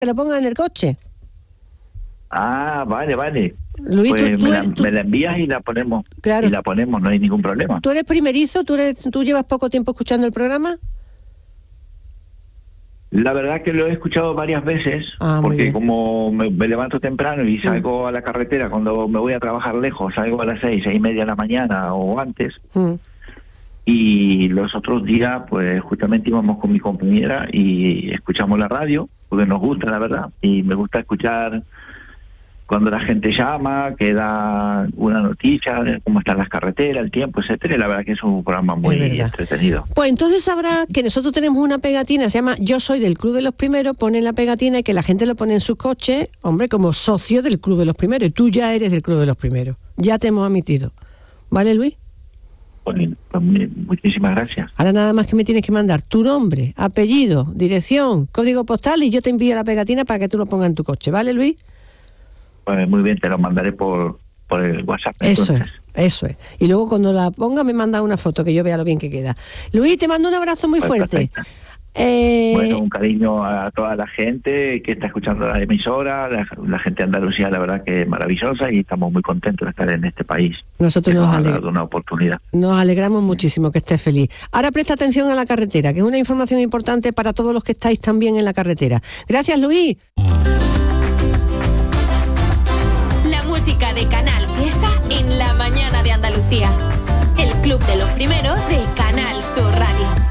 que lo ponga en el coche. Ah, vale. Luis, pues tú me la envías y la ponemos. Claro. Y la ponemos, no hay ningún problema. ¿Tú eres primerizo? ¿Tú llevas poco tiempo escuchando el programa? La verdad que lo he escuchado varias veces, porque como me levanto temprano y salgo a la carretera cuando me voy a trabajar lejos, salgo a las 6:30 de la mañana o antes, y los otros días pues justamente íbamos con mi compañera y escuchamos la radio, porque nos gusta la verdad, y me gusta escuchar cuando la gente llama, que da una noticia de cómo están las carreteras, el tiempo, etcétera, y la verdad que es un programa muy entretenido. Pues entonces sabrá que nosotros tenemos una pegatina, se llama Yo soy del Club de los Primeros, ponen la pegatina y que la gente lo pone en sus coches, hombre, como socio del Club de los Primeros, y tú ya eres del Club de los Primeros, ya te hemos admitido. ¿Vale, Luis? Pues muchísimas gracias. Ahora nada más que me tienes que mandar tu nombre, apellido, dirección, código postal y yo te envío la pegatina para que tú lo pongas en tu coche, ¿vale, Luis? Pues muy bien, te lo mandaré por el WhatsApp. Eso es. Y luego cuando la ponga me manda una foto que yo vea lo bien que queda. Luis, te mando un abrazo muy fuerte. Bueno, un cariño a toda la gente que está escuchando la emisora, la gente de Andalucía, la verdad que es maravillosa y estamos muy contentos de estar en este país. Nosotros nos ha dado una oportunidad. Nos alegramos muchísimo que estés feliz. Ahora presta atención a la carretera, que es una información importante para todos los que estáis también en la carretera. Gracias, Luis. La música de Canal Fiesta en la mañana de Andalucía. El Club de los Primeros de Canal Sur Radio.